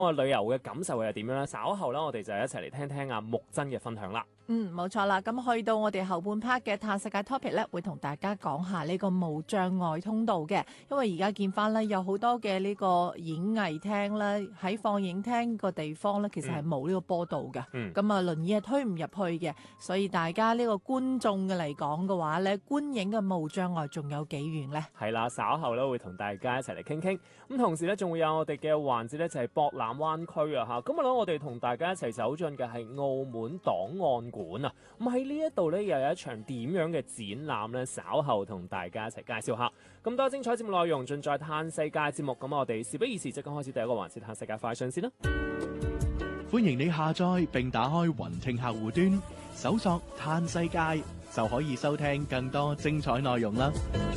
旅遊嘅感受係點樣咧？稍後咧，我哋就一齊嚟聽聽阿木真嘅分享啦。 冇錯啦。咁去到我哋後半 part 嘅探世界 topic 咧，會同大家講下呢個無障礙通道嘅。因為而家見翻咧，有好多嘅呢個演藝廳咧，喺放映廳個地方咧，其實係冇呢個坡道嘅。咁啊，輪椅係推唔入去嘅，所以大家呢個觀眾嘅嚟講嘅話咧，觀影嘅無障礙仲有幾遠咧？ 係啦，稍後咧會同大家一齊嚟傾傾。咁同時咧，仲會有我哋嘅環節咧，就係博覽灣區啊嚇。咁啊，我哋同大家一齊走進嘅係澳門檔案館啊。咁喺呢一度咧，又有一場點樣嘅展覽咧？稍後同大家一齊介紹下。咁多精彩節目內容盡在探世界節目。咁我哋事不宜遲，即刻開始第一個環節探世界快訊先啦。 歡迎你下載並打開雲聽客戶端，搜索探世界就可以收聽更多精彩內容啦。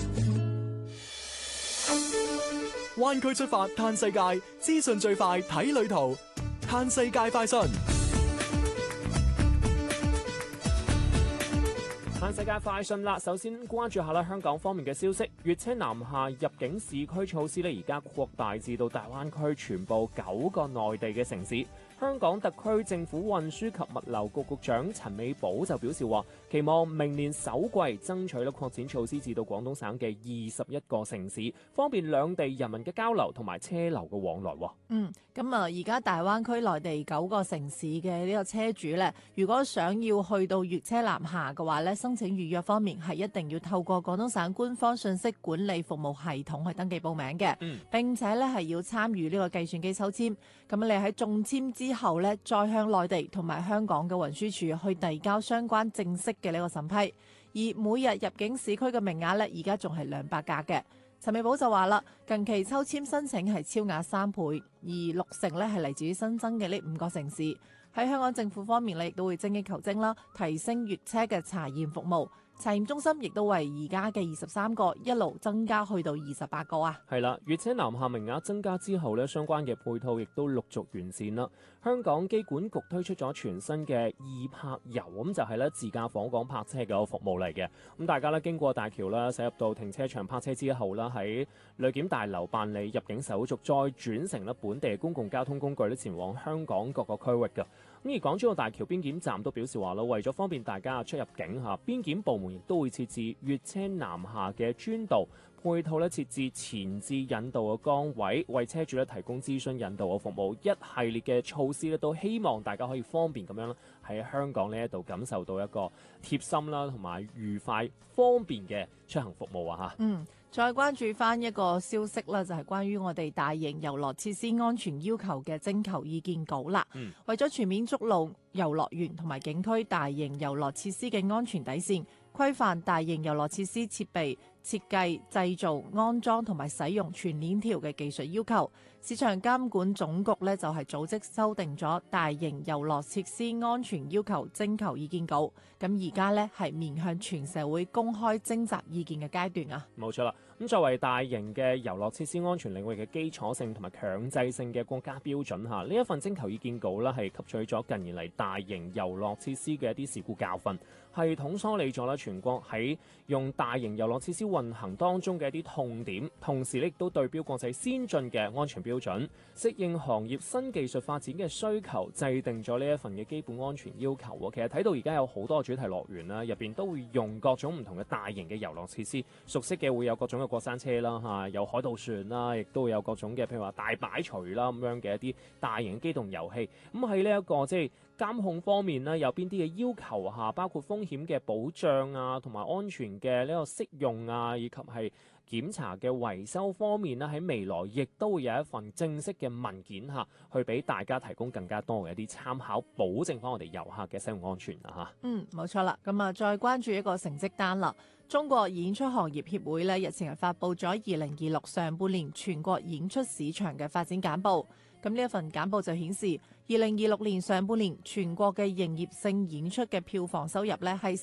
灣區出發探世界，資訊最快睇旅途，探世界快訊。 探世界快訊啦，首先關注下啦香港方面嘅消息，粵車南下入境市區措施咧，而家擴大至到大灣區全部9個內地嘅城市。香港特區政府運輸及物流局局長陳美寶就表示話，期望明年首季爭取擴展措施至到廣東省嘅21個城市，方便兩地人民嘅交流同埋車流嘅往來。 咁而家大灣區內地9個城市嘅呢個車主咧，如果想要去到粵車南下嘅話咧，申請預約方面係一定要透過廣東省官方信息管理服務系統去登記報名嘅，並且咧係要參與呢個計算機抽籤。咁你喺中籤之後咧，再向內地同埋香港嘅運輸署去遞交相關正式嘅呢個審批。而每日入境市區嘅名額咧，而家仲係200架嘅。陳美寶就話啦，近期抽籤申請係超額3倍，而60成咧係嚟自於新增嘅呢5個城市。喺香港政府方面咧，亦都會精益求精啦，提升粵車嘅查驗服務。查驗中心亦都為而家嘅23個一路增加去到28個啊。 係啦，粵車南下名額增加之後咧，相關嘅配套亦都陸續完善啦。香港機管局推出咗全新嘅易泊遊，咁就係咧自駕訪港泊車嘅一個服務嚟嘅。咁大家咧經過大橋啦，駛入到停車場泊車之後啦，喺旅檢大樓辦理入境手續，再轉乘咧本地公共交通工具咧前往香港各個區域嘅。咁而港珠澳大橋邊檢站都表示話啦，為咗方便大家出入境嚇，邊檢部門亦都會設置粵車南下嘅專道，配套咧設置前置引導嘅崗位，為車主咧提供諮詢引導嘅服務。一系列嘅措施咧，都希望大家可以方便咁樣啦，喺香港呢一度感受到一個貼心啦同埋愉快方便嘅出行服務啊嚇。 再關注翻一個消息啦，就係關於我哋大型遊樂設施安全要求嘅徵求意見稿啦。為咗全面築路遊樂園同埋景區大型遊樂設施嘅安全底線，規範大型遊樂設施設備、設計、製造、安裝同埋使用全鏈條嘅技術要求。市場監管總局呢，就係組織修訂咗大型遊樂設施安全要求徵求意見稿。咁而家呢，係面向全社會公開徵集意見嘅階段啊。 冇錯啦，咁作為大型嘅遊樂設施安全領域嘅基礎性同埋強制性嘅國家標準下，呢一份徵求意見稿呢，係吸取咗近年嚟大型遊樂設施嘅一啲事故教訓，系統梳理咗啦全國喺用大型遊樂設施運行當中嘅一啲痛點，同時亦都對標國際先進嘅安全標準，適應行業新技術發展嘅需求，制定咗呢一份嘅基本安全要求。其實睇到而家有好多主題樂園啦，入邊都會用各種唔同嘅大型嘅遊樂設施，熟悉嘅會有各種嘅過山車啦，嚇有海盜船啦，亦都會有各種嘅譬如話大擺錘啦咁樣嘅一啲大型機動遊戲。咁喺呢一個即係監控方面呢，有邊啲嘅要求下，包括風險嘅保障啊，同埋安全嘅呢個適用啊，以及係檢查嘅維修方面呢，喺未來亦都會有一份正式嘅文件下去俾大家提供更加多嘅一啲參考，保證翻我哋遊客嘅使用安全啊嚇。 冇錯啦。咁再關注一個成績單啦。中國演出行業協會呢，日前係發布咗2026上半年全國演出市場嘅發展簡報。咁呢一份簡報就顯示，2026年上半年全國嘅營業性演出嘅票房收入呢係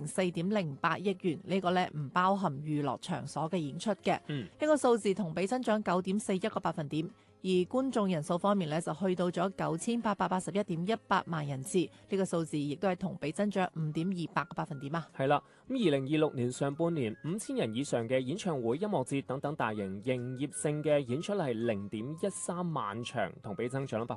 304.08億元，呢個呢唔包含娛樂場所嘅演出嘅。呢個數字同比增長9.41個百分點。 而觀眾人數方面呢，就去到咗9881.18萬人次，呢個數字亦都係同比增長5.28%啊。 係啦，咁2026年上半年5000人以上嘅演唱會、音樂節等等大型營業性嘅演出係0.13萬場，同比增長咗